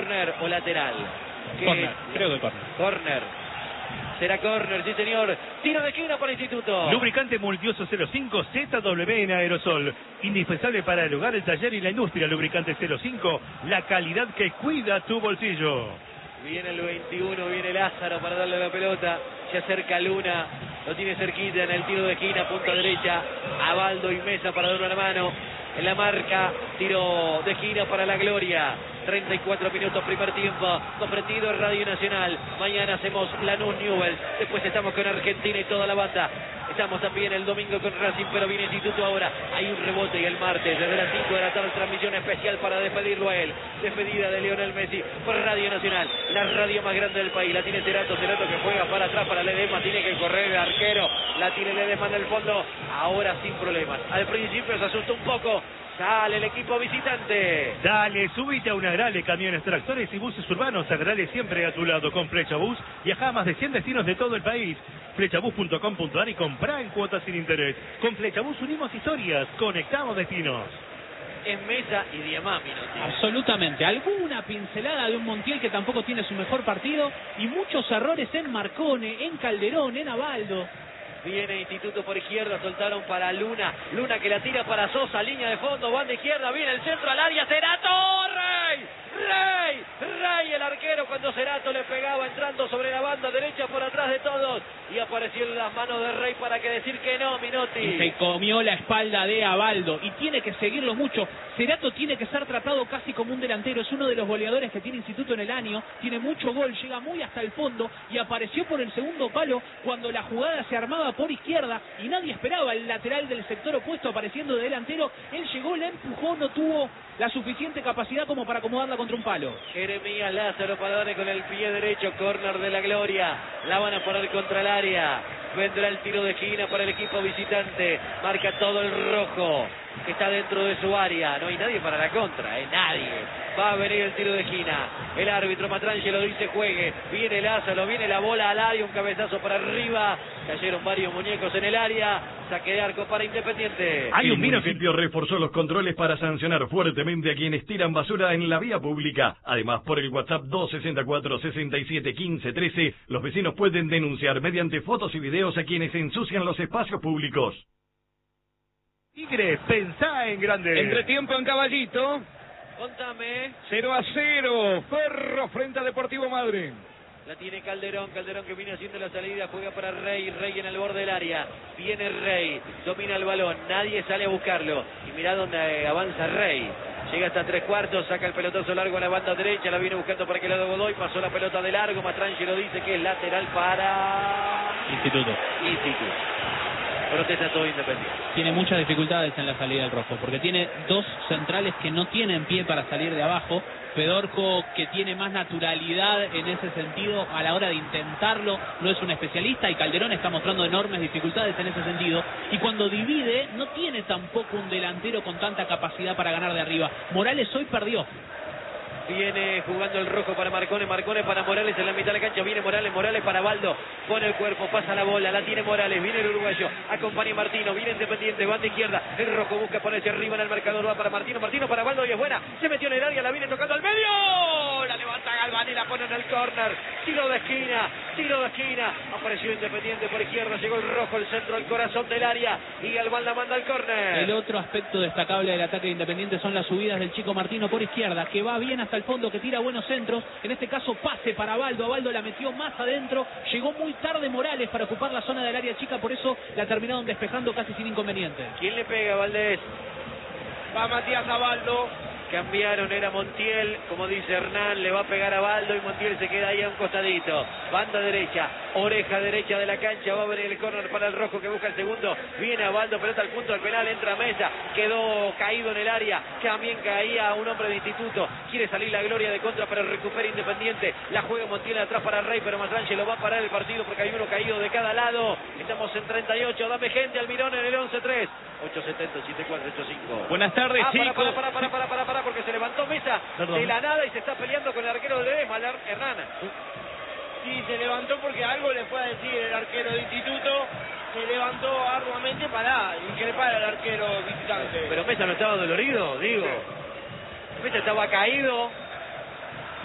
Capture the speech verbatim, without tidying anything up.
córner o lateral. Corner, creo que corner. Corner. Será córner, sí señor. Tiro de esquina para Instituto. Lubricante multiuso cero cinco Z W en aerosol. Indispensable para el hogar, el taller y la industria. Lubricante cero cinco, la calidad que cuida tu bolsillo. Viene el veintiuno, viene Lázaro para darle la pelota. Se acerca Luna, lo tiene cerquita en el tiro de esquina, punta derecha. Abaldo y Mesa para dar una mano. En la marca, tiro de esquina para la Gloria. treinta y cuatro minutos, primer tiempo. Comprendido en Radio Nacional. Mañana hacemos Lanús Newell's. Después estamos con Argentina y toda la banda. Estamos también el domingo con Racing, pero viene Instituto ahora. Hay un rebote y el martes, desde las cinco de la tarde, transmisión especial para despedirlo a él. Despedida de Lionel Messi por Radio Nacional, la radio más grande del país. La tiene Cerato, Cerato que juega para atrás para Ledesma. Tiene que correr el arquero. La tiene Ledesma en el fondo. Ahora sin problemas. Al principio se asustó un poco. Sale el equipo visitante. Dale, subite a una Agrale, camiones, tractores y buses urbanos. Agrale siempre a tu lado con Flecha Bus. Viaja a más de cien destinos de todo el país. Flechabus punto com punto ar y comprá en cuotas sin interés. Con Flechabus unimos historias, conectamos destinos. En Mesa y Diamami, ¿no? Absolutamente. Alguna pincelada de un Montiel que tampoco tiene su mejor partido y muchos errores en Marcone, en Calderón, en Abaldo. Viene Instituto por izquierda, soltaron para Luna. Luna que la tira para Sosa, línea de fondo, banda izquierda, viene el centro al área, Cerato, Rey, Rey, Rey, el arquero cuando Cerato le pegaba entrando sobre la banda derecha por atrás de todos. Y apareció en las manos de Rey para que decir que no, Minotti. Y se comió la espalda de Abaldo y tiene que seguirlo mucho. Cerato tiene que ser tratado casi como un delantero, es uno de los goleadores que tiene Instituto en el año, tiene mucho gol, llega muy hasta el fondo y apareció por el segundo palo cuando la jugada se armaba por izquierda y nadie esperaba el lateral del sector opuesto apareciendo de delantero. Él llegó, la empujó, no tuvo la suficiente capacidad como para acomodarla contra un palo. Jeremías Lázaro para darle con el pie derecho, córner de la Gloria, la van a poner contra el área. Vendrá el tiro de esquina para el equipo visitante. Marca todo el rojo que está dentro de su área. No hay nadie para la contra, ¿eh? Nadie. Va a venir el tiro de esquina. El árbitro Matrangelo dice juegue. Viene Lázaro, viene la bola al área, un cabezazo para arriba. Cayeron varios muñecos en el área. Saque de arco para Independiente. Hay un municipio reforzó los controles para sancionar fuertemente a quienes tiran basura en la vía pública. Además, por el WhatsApp dos sesenta y cuatro, sesenta y siete, quince, trece, los vecinos pueden denunciar mediante fotos y videos a quienes ensucian los espacios públicos. Tigre, pensá en grande. Entretiempo en Caballito. Contame. cero a cero. Ferro frente a Deportivo Madre. La tiene Calderón, Calderón que viene haciendo la salida, juega para Rey, Rey en el borde del área, viene Rey, domina el balón, nadie sale a buscarlo, y mirá dónde avanza Rey, llega hasta tres cuartos, saca el pelotazo largo a la banda derecha, la viene buscando para que lado Godoy, pasó la pelota de largo, Matrangelo dice que es lateral para... Instituto. Instituto. Protesta todo Independiente. Tiene muchas dificultades en la salida del rojo, porque tiene dos centrales que no tienen pie para salir de abajo. Fedorco, que tiene más naturalidad en ese sentido a la hora de intentarlo, no es un especialista, y Calderón está mostrando enormes dificultades en ese sentido. Y cuando divide, no tiene tampoco un delantero con tanta capacidad para ganar de arriba. Morales hoy perdió. Viene jugando el rojo para Marcone, Marcone para Morales en la mitad de la cancha, viene Morales, Morales para Baldo, pone el cuerpo, pasa la bola, la tiene Morales, viene el uruguayo, acompaña a Martino, viene Independiente, banda izquierda, el rojo busca ponerse arriba en el marcador, va para Martino, Martino para Baldo y es buena, se metió en el área, la viene tocando al medio, la levanta Galván y la pone en el córner, tiro de esquina, tiro de esquina, apareció Independiente por izquierda, llegó el rojo, el centro, el corazón del área y Galván la manda al córner. El otro aspecto destacable del ataque de Independiente son las subidas del chico Martino por izquierda, que va bien hasta el fondo, que tira buenos centros, en este caso pase para Baldo, Baldo la metió más adentro, llegó muy tarde Morales para ocupar la zona del área chica, por eso la terminaron despejando casi sin inconveniente. ¿Quién le pega, Valdés? Va Matías a Baldo. Cambiaron, era Montiel, como dice Hernán, le va a pegar a Baldo y Montiel se queda ahí a un costadito. Banda derecha, oreja derecha de la cancha, va a venir el córner para el rojo que busca el segundo. Viene a Baldo, pelota al punto del penal, entra a Mesa, quedó caído en el área, también caía un hombre de Instituto. Quiere salir la Gloria de contra, pero recupera Independiente. La juega Montiel atrás para Rey, pero Matrangelo va a parar el partido porque hay uno caído de cada lado. Estamos en treinta y ocho, dame gente, Almirón en el once tres. ocho setenta, siete cuatro ocho cinco. Buenas tardes, ah, chicos. Para, para, para, para, para, para, porque se levantó Mesa Perdón. de la nada y se está peleando con el arquero de Ledesma, Hernán. Sí, se levantó porque algo le fue a decir el arquero de Instituto. Se levantó arduamente para increpar al arquero visitante. Pero Mesa no estaba dolorido, digo. Mesa estaba caído.